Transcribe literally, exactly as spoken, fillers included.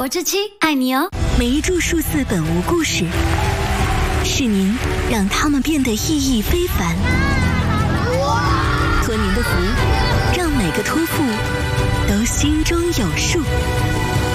我至亲，爱你哦。 每一注数字本无故事，是您让他们变得意义非凡。托您的福，让每个托付都心中有